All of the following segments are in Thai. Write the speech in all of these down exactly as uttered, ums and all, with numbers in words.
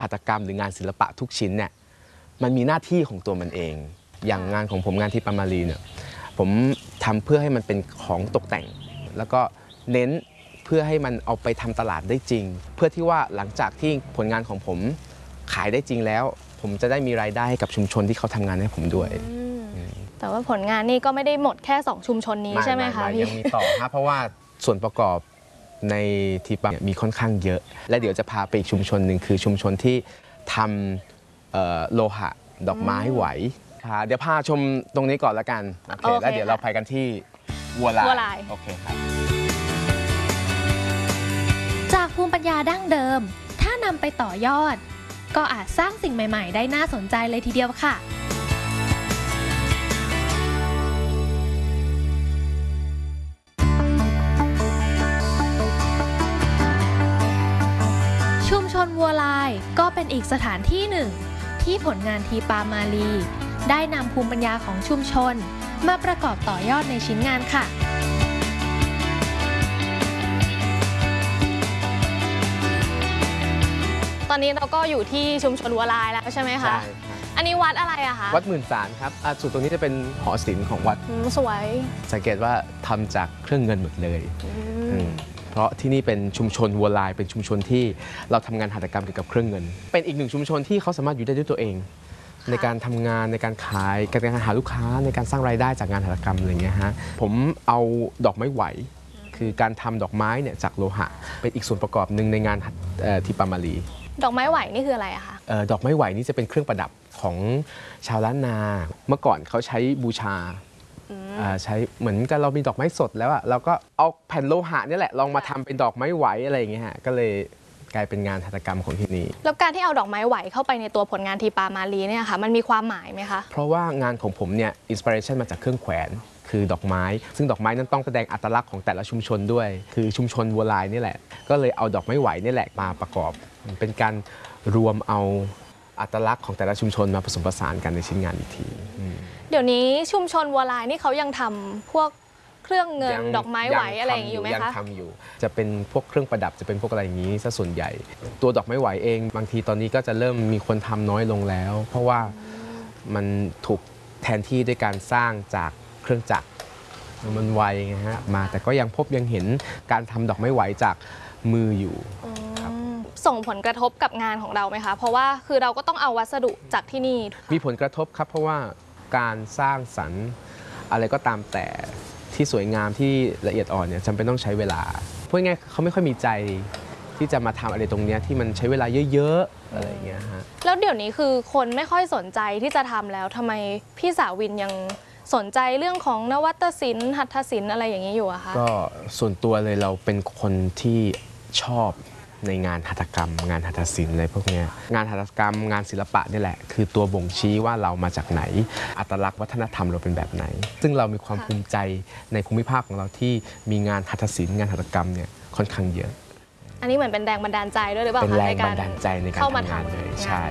หัตถกรรมหรืองานศิลปะทุกชิ้นเนี่ยมันมีหน้าที่ของตัวมันเองอย่างงานของผมงานที่ปามารีเนี่ยผมทำเพื่อให้มันเป็นของตกแต่งแล้วก็เน้นเพื่อให้มันเอาไปทำตลาดได้จริงเพื่อที่ว่าหลังจากที่ผลงานของผมขายได้จริงแล้วผมจะได้มีรายได้ให้กับชุมชนที่เขาทำงานให้ผมด้วยแต่ว่าผลงานนี่ก็ไม่ได้หมดแค่สองชุมชนนี้ใช่ไหมคะพี่ยังมีต่อครับเพราะว่าส่วนประกอบในทีปามีค่อนข้างเยอะและเดี๋ยวจะพาไปอีกชุมชนหนึ่งคือชุมชนที่ทำโลหะดอกไม้ไหวเดี๋ยวพาชมตรงนี้ก่อนละกันโอเคแล้วเดี๋ยวเราไปกันที่วัวลายโอเคครับจากภูมิปัญญาดั้งเดิมถ้านำไปต่อยอดก็อาจสร้างสิ่งใหม่ๆได้น่าสนใจเลยทีเดียวค่ะชุมชนวัวลายก็เป็นอีกสถานที่หนึ่งที่ผลงานทีปามาลีได้นำภูมิปัญญาของชุมชนมาประกอบต่อยอดในชิ้นงานค่ะตอนนี้เราก็อยู่ที่ชุมชนวัวลายแล้วใช่ไหมคะใช่อันนี้วัดอะไรอะคะวัดหมื่นสารครับส่วนตรงนี้จะเป็นหอศิลป์ของวัดสวยสังเกตว่าทำจากเครื่องเงินหมดเลยเพราะที่นี่เป็นชุมชนวัวลายเป็นชุมชนที่เราทำงานหัตถกรรมเกี่ยวกับเครื่องเงินเป็นอีกหนึ่งชุมชนที่เขาสามารถอยู่ได้ด้วยตัวเองในการทำงานในการขายการหาลูกค้าในการสร้างรายได้จากงานหัตถกรรมอะไรเงี้ยฮะผมเอาดอกไม้ไหวคือการทำดอกไม้เนี่ยจากโลหะเป็นอีกส่วนประกอบหนึ่งในงานที่ปามารีดอกไม้ไหวนี่คืออะไรอะคะดอกไม้ไหวนี่จะเป็นเครื่องประดับของชาวล้านนาเมื่อก่อนเขาใช้บูชาใช้เหมือนกับเรามีดอกไม้สดแล้วอะเราก็เอาแผ่นโลหะนี่แหละลองมาทำเป็นดอกไม้ไหวอะไรอย่างเงี้ยฮะก็เลยกลายเป็นงานหัตถกรรมของที่นี่แล้วการที่เอาดอกไม้ไหวเข้าไปในตัวผลงานทีปามารีเนี่ยค่ะมันมีความหมายไหมคะเพราะว่างานของผมเนี่ยอินสปิเรชันมาจากเครื่องแขวนคือดอกไม้ซึ่งดอกไม้นั้นต้องแสดงอัตลักษณ์ของแต่ละชุมชนด้วยคือชุมชนวัวลายนี่แหละก็เลยเอาดอกไม้ไหวนี่แหละมาประกอบเป็นการรวมเอาอัตลักษณ์ของแต่ละชุมชนมาผสมผสานกันในชิ้นงานอีกทีเดี๋ยวนี้ชุมชนวัวลายนี่เขายังทำพวกเครื่องเงินดอกไม้ไหวอะไรอย่างนี้อยู่ไหมคะยังทำอยู่จะเป็นพวกเครื่องประดับจะเป็นพวกอะไรอย่างนี้ซะส่วนใหญ่ตัวดอกไม้ไหวเองบางทีตอนนี้ก็จะเริ่มมีคนทำน้อยลงแล้วเพราะว่ามันถูกแทนที่ด้วยการสร้างจากเครื่องจักรมันไวไงฮะมาแต่ก็ยังพบยังเห็นการทำดอกไม้ไหวจากมืออยู่ส่งผลกระทบกับงานของเราไหมคะเพราะว่าคือเราก็ต้องเอาวัสดุจากที่นี่มีผลกระทบครับเพราะว่าการสร้างสรรค์อะไรก็ตามแต่ที่สวยงามที่ละเอียดอ่อนเนี่ยจำเป็นต้องใช้เวลาพูดง่ายเขาไม่ค่อยมีใจที่จะมาทำอะไรตรงนี้ที่มันใช้เวลาเยอะๆอะไรอย่างเงี้ยฮะแล้วเดี๋ยวนี้คือคนไม่ค่อยสนใจที่จะทำแล้วทำไมพี่สาวินยังสนใจเรื่องของนวัตศิลป์หัตถศิลป์อะไรอย่างนี้อยู่อะคะก็ส่วนตัวเลยเราเป็นคนที่ชอบในงานหัตถกรรมงานหัตถศิลป์อะไรพวกนี้งานหัตถกรรมงานศิลปะนี่แหละคือตัวบ่งชี้ว่าเรามาจากไหนอัตลักษณ์วัฒนธรรมเราเป็นแบบไหนซึ่งเรามีความภูมิใจในภูมิภาคของเราที่มีงานหัตถศิลป์งานหัตถกรรมเนี่ยค่อนข้างเยอะอันนี้เหมือนเป็นแรงบันดาลใจด้วยหรือเปล่าเป็นแรงบันดาลใจในการทำงานเลยใช่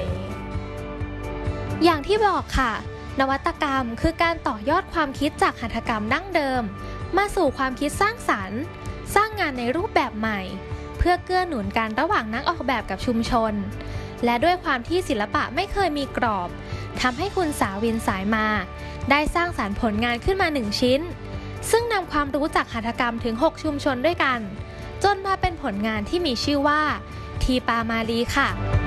อย่างที่บอกค่ะนวัตกรรมคือการต่อยอดความคิดจากหัตถกรรมดั้งเดิมมาสู่ความคิดสร้างสรรค์สร้างงานในรูปแบบใหม่เพื่อเกื้อหนุนกันระหว่างนักออกแบบกับชุมชนและด้วยความที่ศิลปะไม่เคยมีกรอบทำให้คุณสาวินสายมาได้สร้างสรรค์ผลงานขึ้นมาหนึ่งชิ้นซึ่งนำความรู้จากหัตถกรรมถึงหกชุมชนด้วยกันจนมาเป็นผลงานที่มีชื่อว่าทีปามารีค่ะ